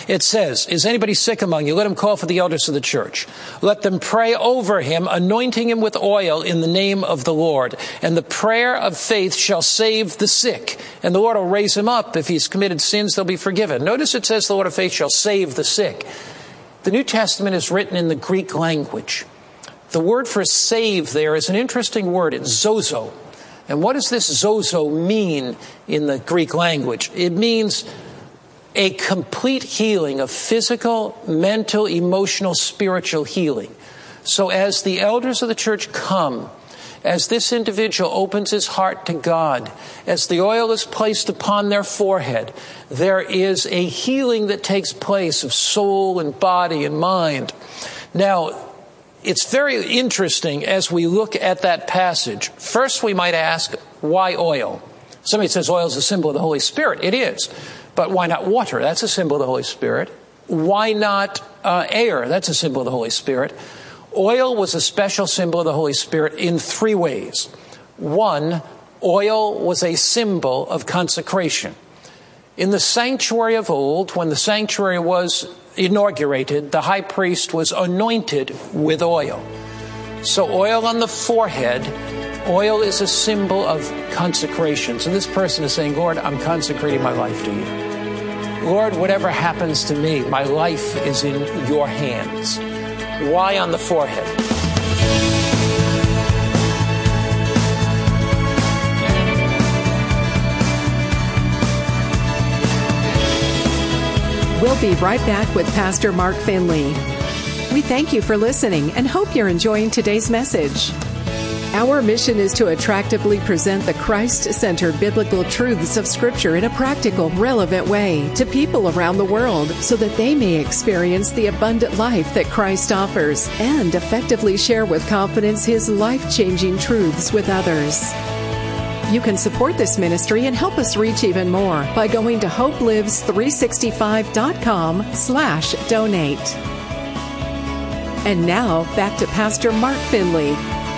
It says, is anybody sick among you? Let him call for the elders of the church. Let them pray over him, anointing him with oil in the name of the Lord. And the prayer of faith shall save the sick. And the Lord will raise him up. If he's committed sins, they'll be forgiven. Notice it says the Lord of faith shall save the sick. The New Testament is written in the Greek language. The word for save there is an interesting word. It's zozo. And what does this zozo mean in the Greek language? It means a complete healing of physical, mental, emotional, spiritual healing. So as the elders of the church come, as this individual opens his heart to God, as the oil is placed upon their forehead, there is a healing that takes place of soul and body and mind. Now, it's very interesting as we look at that passage. First, we might ask, why oil? Somebody says oil is a symbol of the Holy Spirit. It is. But why not water? That's a symbol of the Holy Spirit. Why not air? That's a symbol of the Holy Spirit. Oil was a special symbol of the Holy Spirit in three ways. One, oil was a symbol of consecration. In the sanctuary of old, when the sanctuary was inaugurated, the high priest was anointed with oil. So oil on the forehead, oil is a symbol of consecration. So this person is saying, Lord, I'm consecrating my life to you. Lord, whatever happens to me, my life is in your hands. Why on the forehead? We'll be right back with Pastor Mark Finley. We thank you for listening and hope you're enjoying today's message. Our mission is to attractively present the Christ-centered biblical truths of Scripture in a practical, relevant way to people around the world so that they may experience the abundant life that Christ offers and effectively share with confidence His life-changing truths with others. You can support this ministry and help us reach even more by going to hopelives365.com/donate. And now, back to Pastor Mark Finley.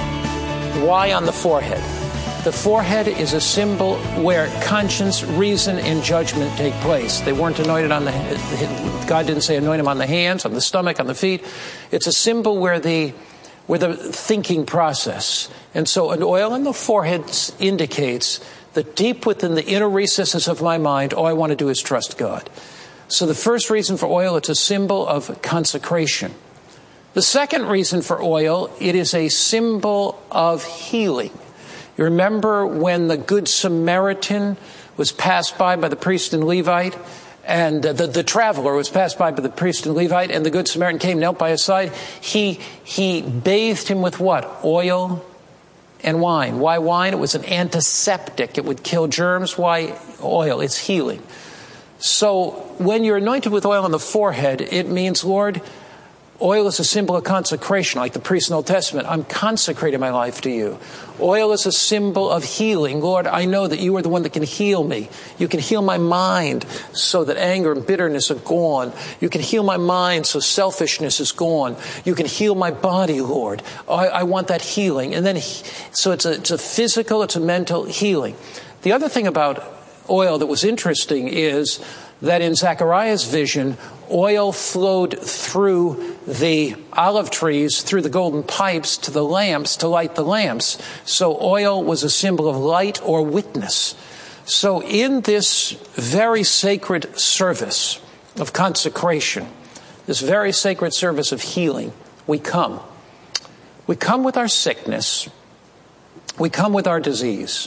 Why on the forehead? The forehead is a symbol where conscience, reason, and judgment take place. They weren't anointed on the God didn't say anoint them on the hands, on the stomach, on the feet. It's a symbol where the thinking process. And so an oil on the forehead indicates that deep within the inner recesses of my mind, all I want to do is trust God. So the first reason for oil, it's a symbol of consecration. The second reason for oil, it is a symbol of healing. You remember when the Good Samaritan was passed by the priest and Levite, and the traveler was passed by the priest and Levite, and the Good Samaritan came, knelt by his side. He bathed him with what? Oil and wine. Why wine? It was an antiseptic. It would kill germs. Why oil? It's healing. So when you're anointed with oil on the forehead, it means, Lord, oil is a symbol of consecration, like the priest in the Old Testament. I'm consecrating my life to you. Oil is a symbol of healing. Lord, I know that you are the one that can heal me. You can heal my mind so that anger and bitterness are gone. You can heal my mind so selfishness is gone. You can heal my body, Lord. I want that healing. And then, so it's a physical, it's a mental healing. The other thing about oil that was interesting is that in Zechariah's vision, oil flowed through the olive trees, through the golden pipes to the lamps to light the lamps. So oil was a symbol of light or witness. So in this very sacred service of consecration, this very sacred service of healing, we come. We come with our sickness. We come with our disease.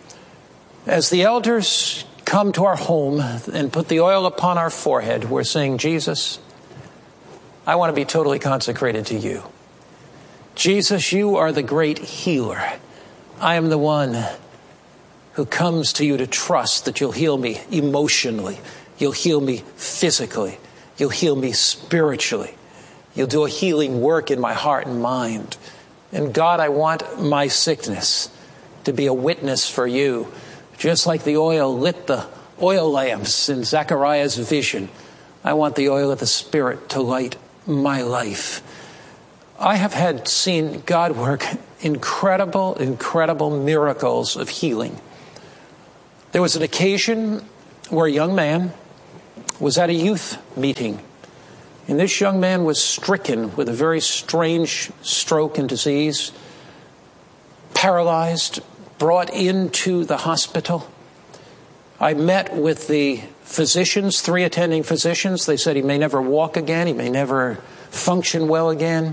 As the elders come to our home and put the oil upon our forehead, we're saying, Jesus, I want to be totally consecrated to you. Jesus, you are the great healer. I am the one who comes to you to trust that you'll heal me emotionally. You'll heal me physically. You'll heal me spiritually. You'll do a healing work in my heart and mind. And God, I want my sickness to be a witness for you. Just like the oil lit the oil lamps in Zechariah's vision, I want the oil of the Spirit to light my life. I have seen God work incredible miracles of healing. There was an occasion where a young man was at a youth meeting. And this young man was stricken with a very strange stroke and disease, paralyzed, brought into the hospital. I met with the physicians, 3 attending physicians. They said he may never walk again. He may never function well again.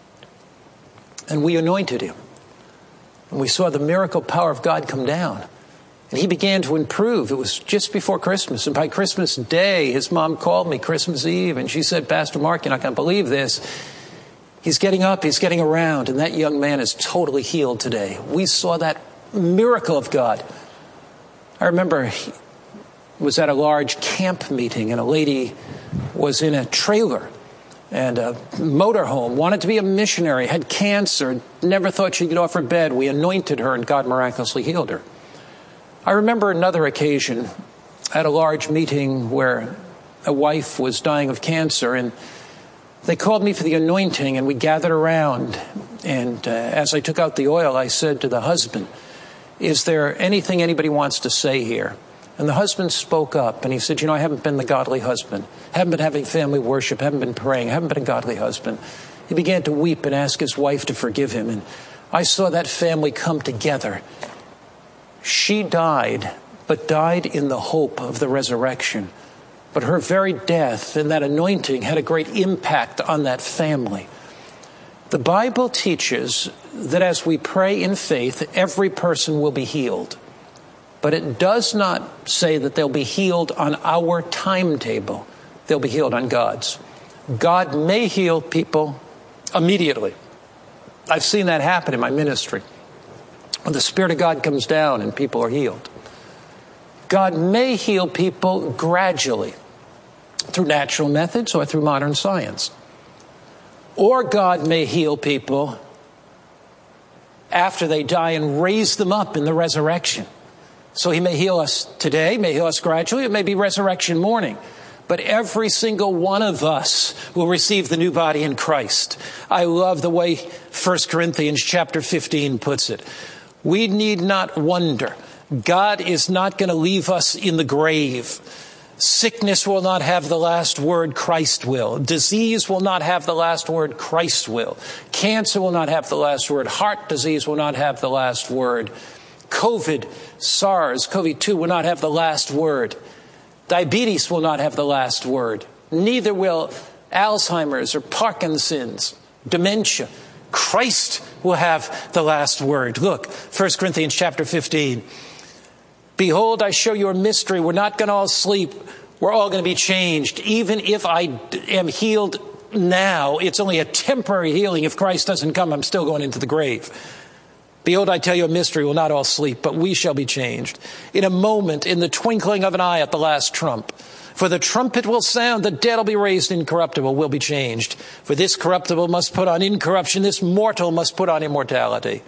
And we anointed him. And we saw the miracle power of God come down. And he began to improve. It was just before Christmas. And by Christmas Day, his mom called me Christmas Eve. And she said, Pastor Mark, you're not going to believe this. He's getting up. He's getting around. And that young man is totally healed today. We saw that miracle of God. I remember he was at a large camp meeting, and a lady was in a trailer and a motorhome, wanted to be a missionary, had cancer, never thought she'd get off her bed. We anointed her, and God miraculously healed her. I remember another occasion at a large meeting where a wife was dying of cancer, and they called me for the anointing, and we gathered around. And as I took out the oil, I said to the husband, is there anything anybody wants to say here? And the husband spoke up, and he said, I haven't been the godly husband. Haven't been having family worship. Haven't been praying. Haven't been a godly husband. He began to weep and ask his wife to forgive him. And I saw that family come together. She died, but died in the hope of the resurrection. But her very death and that anointing had a great impact on that family. The Bible teaches that as we pray in faith, every person will be healed. But it does not say that they'll be healed on our timetable. They'll be healed on God's. God may heal people immediately. I've seen that happen in my ministry. When the Spirit of God comes down and people are healed. God may heal people gradually through natural methods or through modern science. Or God may heal people after they die and raise them up in the resurrection. So he may heal us today, may heal us gradually, it may be resurrection morning. But every single one of us will receive the new body in Christ. I love the way 1 Corinthians chapter 15 puts it. We need not wonder. God is not going to leave us in the grave. Sickness will not have the last word, Christ will. Disease will not have the last word, Christ will. Cancer will not have the last word. Heart disease will not have the last word. COVID, SARS, COVID-2 will not have the last word. Diabetes will not have the last word. Neither will Alzheimer's or Parkinson's, dementia. Christ will have the last word. Look, 1 Corinthians chapter 15. Behold, I show you a mystery. We're not going to all sleep. We're all going to be changed. Even if I am healed now, it's only a temporary healing. If Christ doesn't come, I'm still going into the grave. Behold, I tell you a mystery. We'll not all sleep, but we shall be changed. In a moment, in the twinkling of an eye at the last trump. For the trumpet will sound, the dead will be raised incorruptible, will be changed. For this corruptible must put on incorruption, this mortal must put on immortality.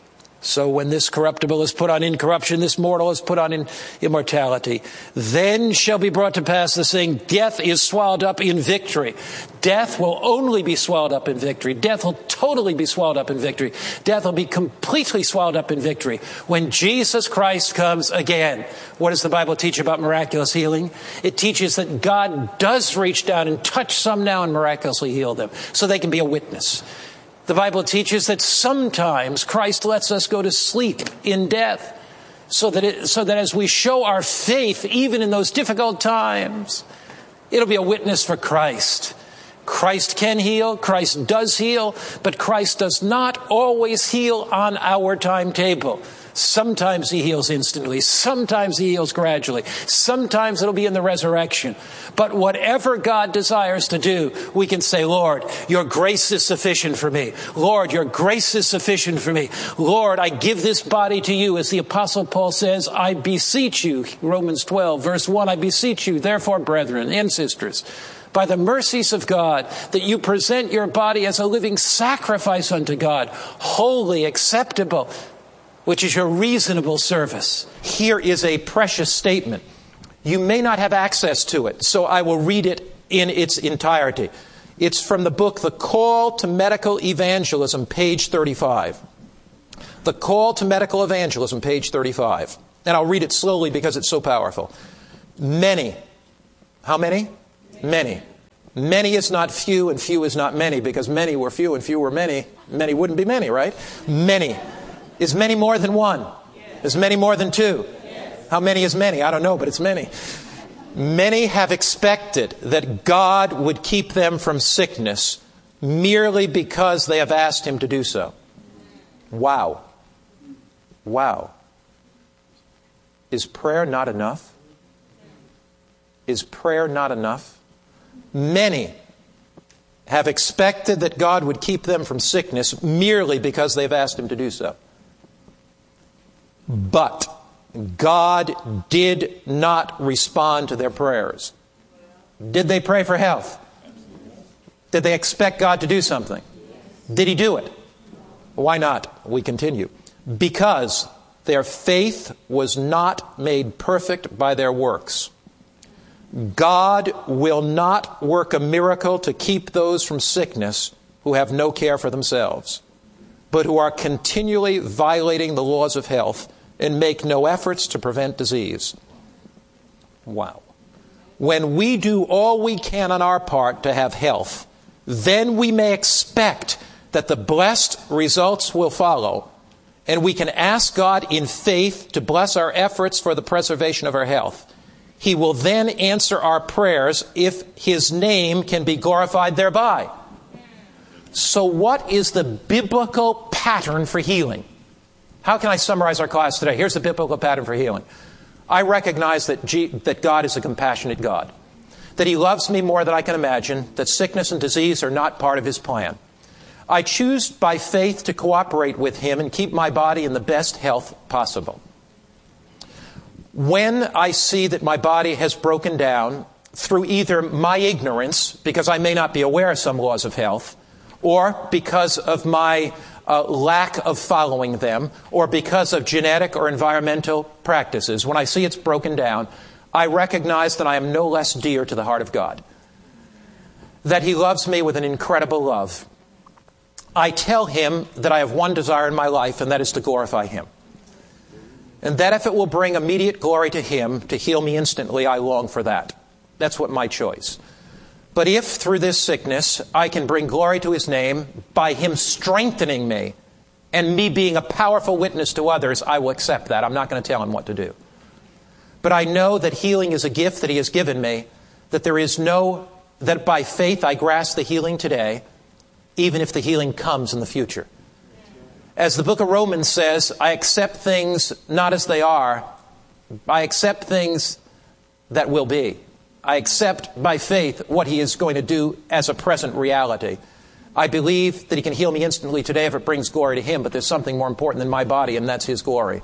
So when this corruptible is put on incorruption, this mortal is put on immortality. Then shall be brought to pass the saying, death is swallowed up in victory. Death will only be swallowed up in victory. Death will totally be swallowed up in victory. Death will be completely swallowed up in victory when Jesus Christ comes again. What does the Bible teach about miraculous healing? It teaches that God does reach down and touch some now and miraculously heal them so they can be a witness. The Bible teaches that sometimes Christ lets us go to sleep in death so that as we show our faith, even in those difficult times, it'll be a witness for Christ. Christ can heal, Christ does heal, but Christ does not always heal on our timetable. Sometimes he heals instantly. Sometimes he heals gradually. Sometimes it'll be in the resurrection. But whatever God desires to do, we can say, Lord, your grace is sufficient for me. Lord, your grace is sufficient for me. Lord, I give this body to you. As the Apostle Paul says, I beseech you, Romans 12, verse 1, I beseech you, therefore, brethren and sisters, by the mercies of God, that you present your body as a living sacrifice unto God, holy, acceptable, which is your reasonable service. Here is a precious statement. You may not have access to it, so I will read it in its entirety. It's from the book, The Call to Medical Evangelism, page 35. The Call to Medical Evangelism, page 35. And I'll read it slowly because it's so powerful. Many How many? Many. Many is not few and few is not many, because many were few and few were many. Many wouldn't be many, right? Many. Is many more than one? Is many more than two? How many is many? I don't know, but it's many. Many have expected that God would keep them from sickness merely because they have asked Him to do so. Wow. Wow. Is prayer not enough? Is prayer not enough? Many have expected that God would keep them from sickness merely because they've asked Him to do so. But God did not respond to their prayers. Did they pray for health? Did they expect God to do something? Did He do it? Why not? We continue. Because their faith was not made perfect by their works. God will not work a miracle to keep those from sickness who have no care for themselves, but who are continually violating the laws of health and make no efforts to prevent disease. Wow. When we do all we can on our part to have health, then we may expect that the blessed results will follow, and we can ask God in faith to bless our efforts for the preservation of our health. He will then answer our prayers if His name can be glorified thereby. So what is the biblical pattern for healing? How can I summarize our class today? Here's the biblical pattern for healing. I recognize that God is a compassionate God, that He loves me more than I can imagine, that sickness and disease are not part of His plan. I choose by faith to cooperate with Him and keep my body in the best health possible. When I see that my body has broken down through either my ignorance, because I may not be aware of some laws of health, or because of my lack of following them, or because of genetic or environmental practices, when I see it's broken down, I recognize that I am no less dear to the heart of God, that He loves me with an incredible love. I tell Him that I have one desire in my life, and that is to glorify Him. And that if it will bring immediate glory to Him, to heal me instantly, I long for that. That's what my choice. But if through this sickness I can bring glory to His name by Him strengthening me and me being a powerful witness to others, I will accept that. I'm not going to tell Him what to do. But I know that healing is a gift that He has given me, that by faith I grasp the healing today, even if the healing comes in the future. As the book of Romans says, I accept things not as they are. I accept things that will be. I accept by faith what He is going to do as a present reality. I believe that He can heal me instantly today if it brings glory to Him, but there's something more important than my body, and that's His glory.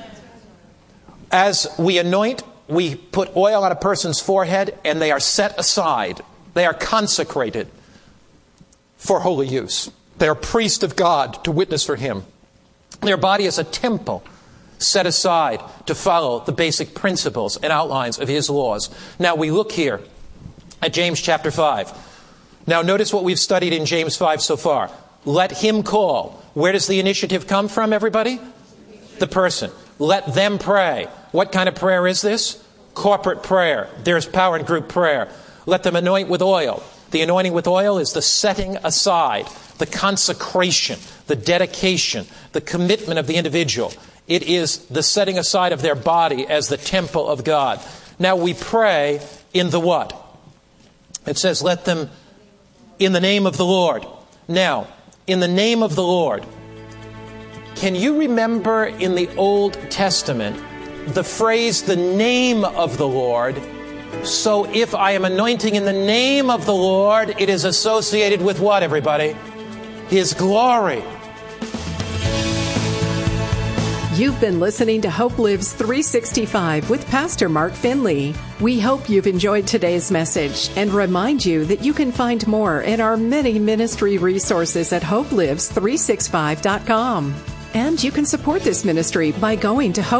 As we anoint, we put oil on a person's forehead, and they are set aside. They are consecrated for holy use. They are priests of God to witness for Him. Their body is a temple set aside to follow the basic principles and outlines of His laws. Now we look here at James chapter 5. Now notice what we've studied in James 5 so far. Let him call. Where does the initiative come from, everybody? The person. Let them pray. What kind of prayer is this? Corporate prayer. There's power in group prayer. Let them anoint with oil. The anointing with oil is the setting aside, the consecration, the dedication, the commitment of the individual. It is the setting aside of their body as the temple of God. Now we pray in the what? It says, let them in the name of the Lord. Now, in the name of the Lord. Can you remember in the Old Testament the phrase, the name of the Lord? So if I am anointing in the name of the Lord, it is associated with what, everybody? His glory. You've been listening to Hope Lives 365 with Pastor Mark Finley. We hope you've enjoyed today's message and remind you that you can find more in our many ministry resources at hopelives365.com. And you can support this ministry by going to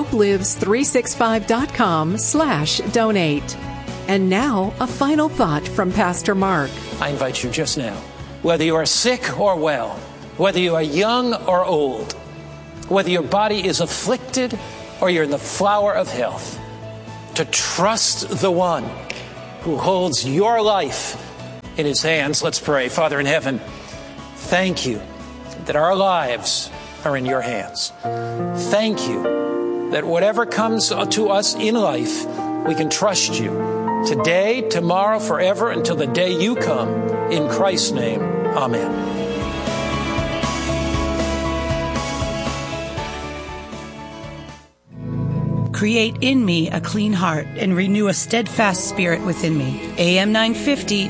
hopelives365.com/donate. And now, a final thought from Pastor Mark. I invite you just now, whether you are sick or well, whether you are young or old, whether your body is afflicted or you're in the flower of health, to trust the one who holds your life in his hands. Let's pray. Father in heaven, thank you that our lives are in your hands. Thank you that whatever comes to us in life, we can trust you today, tomorrow, forever, until the day you come. In Christ's name, amen. Create in me a clean heart and renew a steadfast spirit within me. AM 950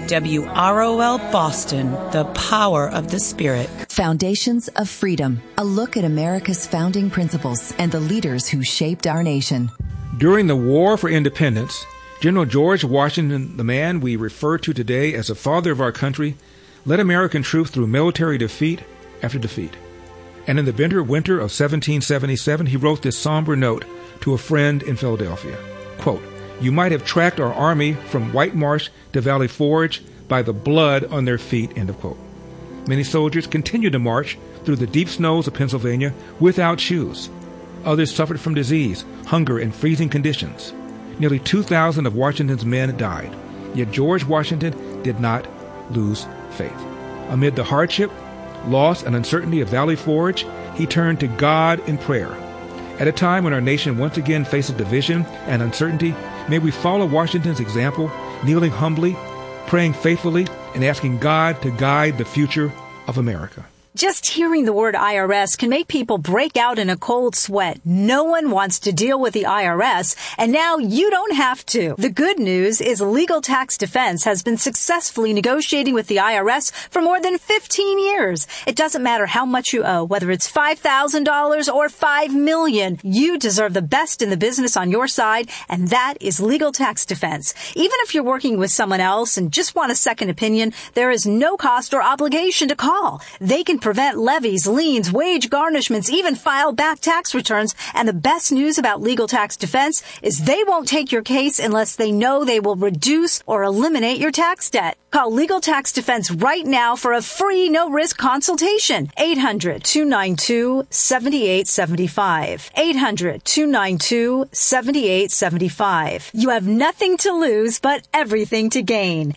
WROL Boston, the power of the Spirit. Foundations of Freedom, a look at America's founding principles and the leaders who shaped our nation. During the War for Independence, General George Washington, the man we refer to today as the father of our country, led American troops through military defeat after defeat. And in the bitter winter of 1777, he wrote this somber note to a friend in Philadelphia. Quote, "You might have tracked our army from White Marsh to Valley Forge by the blood on their feet," end of quote. Many soldiers continued to march through the deep snows of Pennsylvania without shoes. Others suffered from disease, hunger, and freezing conditions. Nearly 2,000 of Washington's men died. Yet George Washington did not lose faith. Amid the hardship, loss, and uncertainty of Valley Forge, he turned to God in prayer. At a time when our nation once again faces division and uncertainty, may we follow Washington's example, kneeling humbly, praying faithfully, and asking God to guide the future of America. Just hearing the word IRS can make people break out in a cold sweat. No one wants to deal with the IRS, and now you don't have to. The good news is Legal Tax Defense has been successfully negotiating with the IRS for more than 15 years. It doesn't matter how much you owe, whether it's $5,000 or $5 million. You deserve the best in the business on your side, and that is Legal Tax Defense. Even if you're working with someone else and just want a second opinion, there is no cost or obligation to call. They can prevent levies, liens, wage garnishments, even file back tax returns. And the best news about Legal Tax Defense is they won't take your case unless they know they will reduce or eliminate your tax debt. Call Legal Tax Defense right now for a free, no-risk consultation. 800-292-7875. 800-292-7875. You have nothing to lose but everything to gain.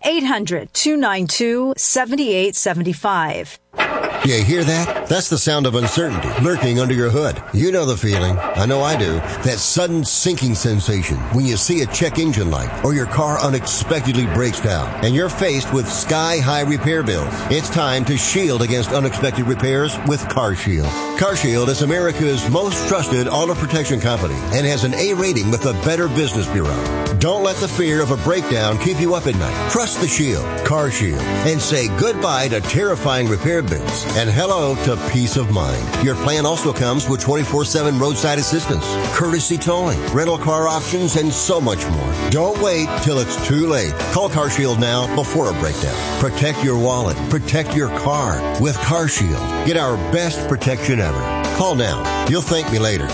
800-292-7875. You hear that? That's the sound of uncertainty lurking under your hood. You know the feeling. I know I do. That sudden sinking sensation when you see a check engine light or your car unexpectedly breaks down and you're faced with sky-high repair bills. It's time to shield against unexpected repairs with CarShield. CarShield is America's most trusted auto protection company and has an A rating with the Better Business Bureau. Don't let the fear of a breakdown keep you up at night. Trust the Shield, CarShield, and say goodbye to terrifying repair bills and hello to peace of mind. Your plan also comes with 24/7 roadside assistance, courtesy towing, rental car options, and so much more. Don't wait till it's too late. Call CarShield now before a breakdown. Protect your wallet. Protect your car with CarShield. Get our best protection ever. Call now. You'll thank me later.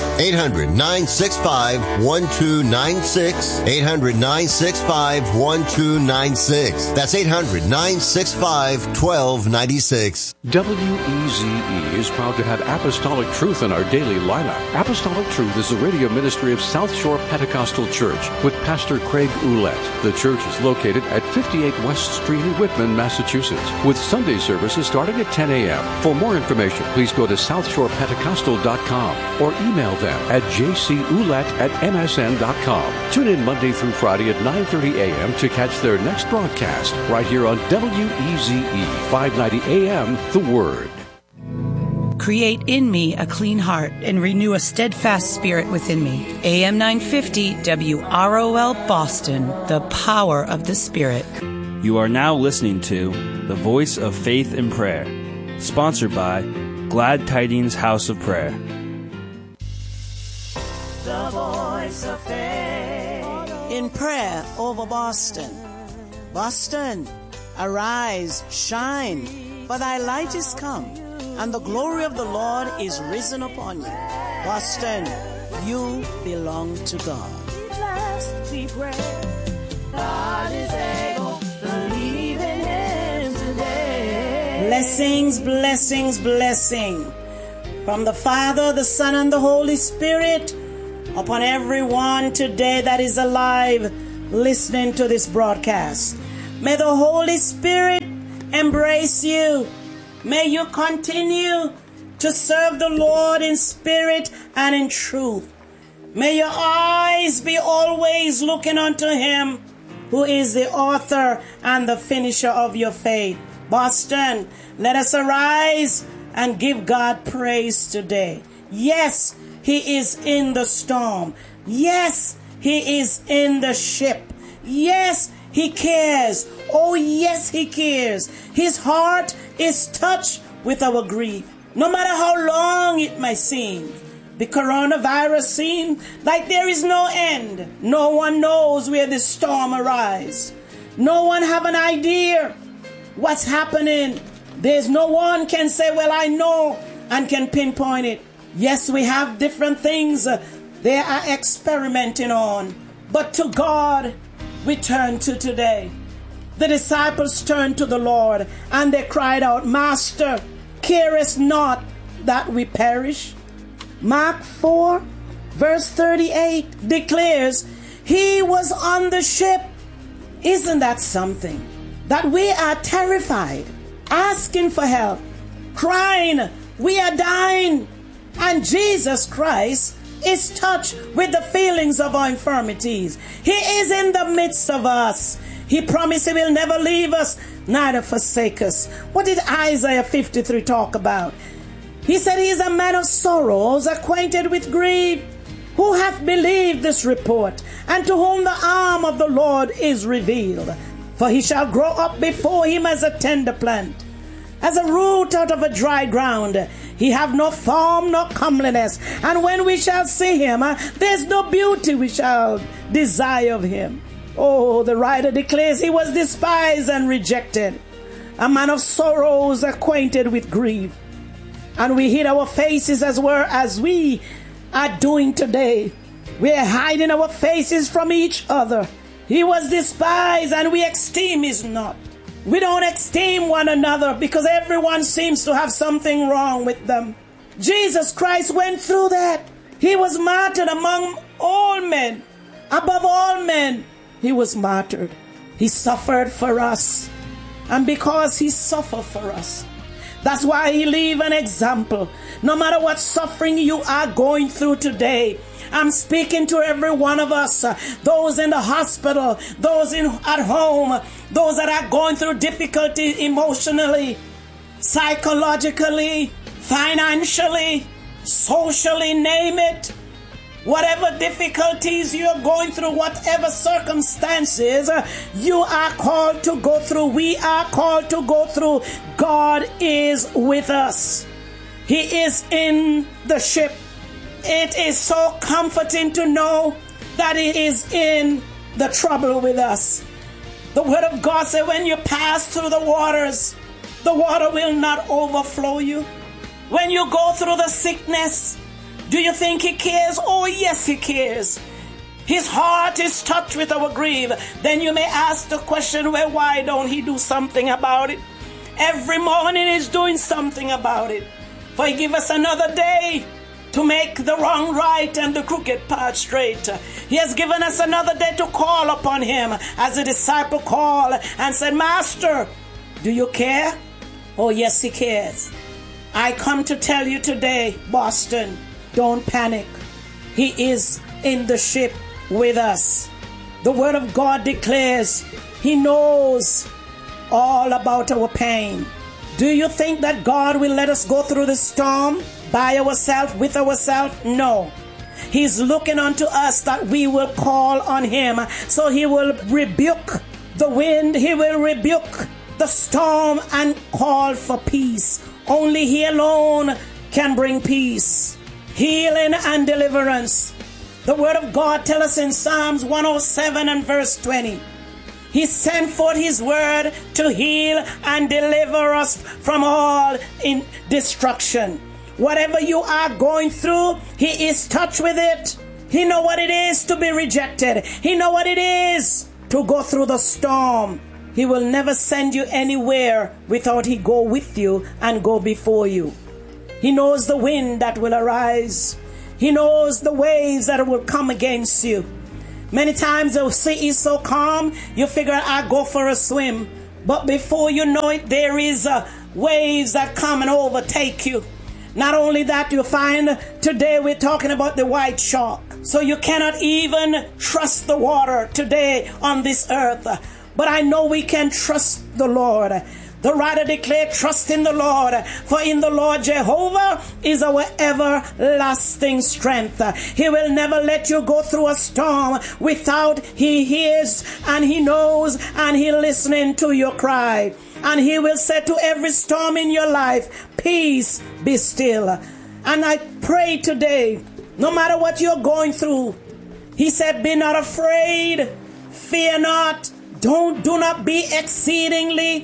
800-965-1296. 800-965-1296. That's 800-965-1296. WEZE is proud to have Apostolic Truth in our daily lineup. Apostolic Truth is the radio ministry of South Shore Pentecostal Church with Pastor Craig Ouellette. The church is located at 58 West Street in Whitman, Massachusetts, with Sunday services starting at 10 a.m. For more information, please go to southshorepentecostal.com or email them at jcouellette@msn.com. Tune in Monday through Friday at 9:30 a.m. to catch their next broadcast right here on WEZE 590 AM, The Word. Create in me a clean heart and renew a steadfast spirit within me. AM 950 WROL Boston, the power of the Spirit. You are now listening to The Voice of Faith and Prayer, sponsored by Glad Tidings House of Prayer. The Voice of Faith in prayer over Boston. Boston, arise, shine, for thy light is come, and the glory of the Lord is risen upon you. Boston, you belong to God. Be blessed, we pray. God is able, believe in Him today. Blessings, blessings, blessing from the Father, the Son, and the Holy Spirit upon everyone today that is alive listening to this broadcast. May the Holy Spirit embrace you. May you continue to serve the Lord in spirit and in truth. May your eyes be always looking unto Him who is the author and the finisher of your faith. Boston, let us arise and give God praise today. Yes, He is in the storm. Yes, He is in the ship. Yes, He cares. Oh, yes, He cares. His heart is touched with our grief. No matter how long it may seem, the coronavirus seems like there is no end. No one knows where the storm arises. No one have an idea what's happening. There's no one can say, well, I know, and can pinpoint it. Yes, we have different things they are experimenting on. But to God we turn to today. The disciples turned to the Lord and they cried out, Master, carest not that we perish? Mark 4 verse 38 declares, He was on the ship. Isn't that something? That we are terrified, asking for help, crying, we are dying. And Jesus Christ is touched with the feelings of our infirmities. He is in the midst of us. He promised He will never leave us, neither forsake us. What did Isaiah 53 talk about? He said He is a man of sorrows, acquainted with grief. Who hath believed this report, and to whom the arm of the Lord is revealed? For He shall grow up before Him as a tender plant, as a root out of a dry ground. He have no form nor comeliness, and when we shall see Him, there's no beauty we shall desire of Him. Oh, the writer declares He was despised and rejected, a man of sorrows, acquainted with grief. And we hid our faces as we are doing today. We are hiding our faces from each other. He was despised and we esteem His not. We don't esteem one another because everyone seems to have something wrong with them. Jesus Christ went through that. He was martyred among all men. Above all men, He was martyred. He suffered for us. And because He suffered for us, that's why He leave an example. No matter what suffering you are going through today, I'm speaking to every one of us, those in the hospital, those at home, those that are going through difficulty emotionally, psychologically, financially, socially, name it. Whatever difficulties you're going through, whatever circumstances you are called to go through, we are called to go through, God is with us. He is in the ship. It is so comforting to know that He is in the trouble with us. The Word of God says when you pass through the waters, the water will not overflow you. When you go through the sickness, do you think He cares? Oh, yes, He cares. His heart is touched with our grief. Then you may ask the question, well, why don't He do something about it? Every morning He's doing something about it. For He give us another day to make the wrong right and the crooked path straight. He has given us another day to call upon Him as the disciple called and said, Master, do you care? Oh, yes, He cares. I come to tell you today, Boston, don't panic. He is in the ship with us. The Word of God declares He knows all about our pain. Do you think that God will let us go through the storm by ourselves, with ourselves? No. He's looking unto us that we will call on Him. So He will rebuke the wind. He will rebuke the storm and call for peace. Only He alone can bring peace, healing and deliverance. The Word of God tells us in Psalms 107 and verse 20. He sent forth His word to heal and deliver us from all in destruction. Whatever you are going through, He is touched with it. He knows what it is to be rejected. He knows what it is to go through the storm. He will never send you anywhere without He go with you and go before you. He knows the wind that will arise. He knows the waves that will come against you. Many times the sea is so calm, you figure I'll go for a swim. But before you know it, there is waves that come and overtake you. Not only that, you find today we're talking about the white shark. So you cannot even trust the water today on this earth. But I know we can trust the Lord. The writer declared, trust in the Lord, for in the Lord Jehovah is our everlasting strength. He will never let you go through a storm without He hears and He knows and He listening to your cry. And He will say to every storm in your life, peace, be still. And I pray today, no matter what you're going through, He said, be not afraid, fear not. Do not be exceedingly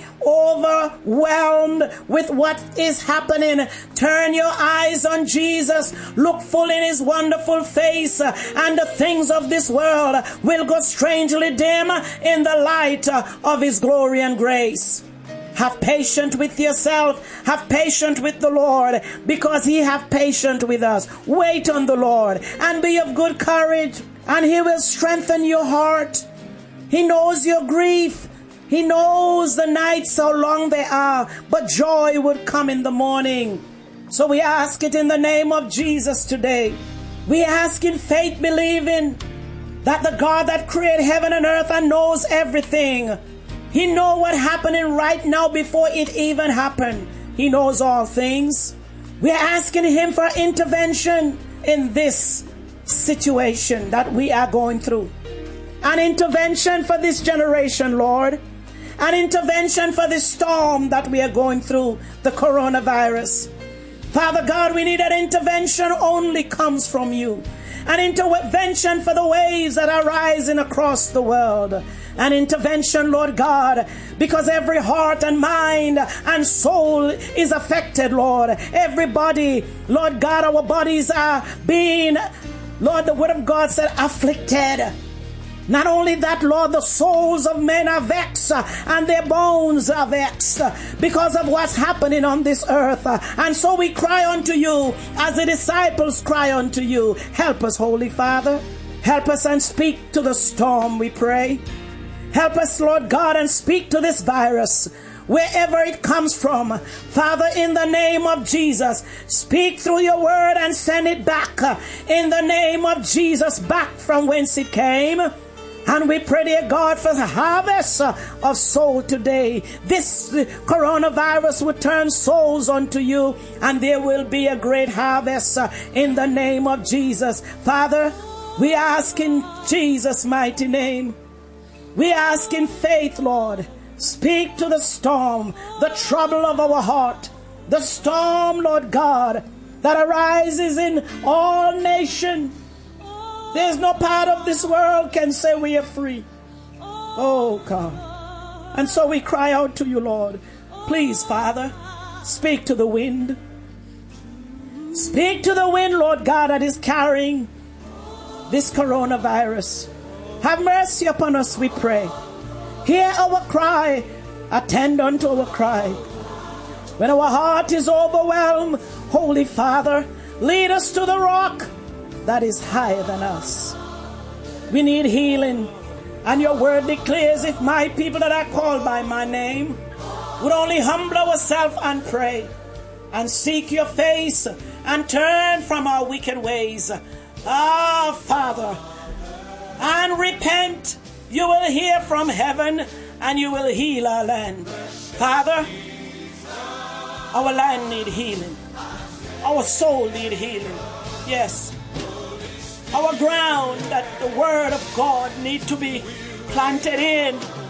overwhelmed with what is happening. Turn your eyes on Jesus. Look full in His wonderful face, and the things of this world will go strangely dim in the light of His glory and grace. Have patience with yourself. Have patience with the Lord, because He have patience with us. Wait on the Lord and be of good courage, and He will strengthen your heart. He knows your grief. He knows the nights, how long they are, but joy would come in the morning. So we ask it in the name of Jesus today. We ask in faith, believing that the God that created heaven and earth and knows everything, He knows what's happening right now before it even happened. He knows all things. We're asking Him for intervention in this situation that we are going through. An intervention for this generation, Lord. An intervention for this storm that we are going through, the coronavirus. Father God, we need an intervention only comes from You. An intervention for the waves that are rising across the world. An intervention, Lord God, because every heart and mind and soul is affected, Lord. Everybody, Lord God, our bodies are being, Lord, the Word of God said, afflicted. Not only that, Lord, the souls of men are vexed and their bones are vexed because of what's happening on this earth. And so we cry unto You as the disciples cry unto You. Help us, Holy Father. Help us and speak to the storm, we pray. Help us, Lord God, and speak to this virus wherever it comes from. Father, in the name of Jesus, speak through Your word and send it back in the name of Jesus, back from whence it came. And we pray, dear God, for the harvest of soul today. This coronavirus will turn souls unto You, and there will be a great harvest in the name of Jesus. Father, we ask in Jesus' mighty name. We ask in faith, Lord. Speak to the storm, the trouble of our heart, the storm, Lord God, that arises in all nations. There's no part of this world can say we are free. Oh, God. And so we cry out to You, Lord. Please, Father, speak to the wind. Speak to the wind, Lord God, that is carrying this coronavirus. Have mercy upon us, we pray. Hear our cry. Attend unto our cry. When our heart is overwhelmed, Holy Father, lead us to the rock that is higher than us. We need healing. And Your word declares, if my people that are called by My name would only humble ourselves and pray and seek Your face and turn from our wicked ways, Father, and repent, You will hear from heaven and You will heal our land. Father, our land need healing. Our soul need healing. Yes. Our ground that the word of God need to be planted in